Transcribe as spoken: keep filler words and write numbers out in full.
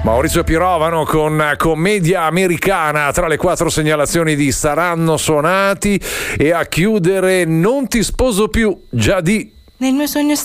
Maurizio Pirovano con Commedia Americana, tra le quattro segnalazioni di Saranno suonati, e a chiudere Non ti sposo più, già di Nel mio sogno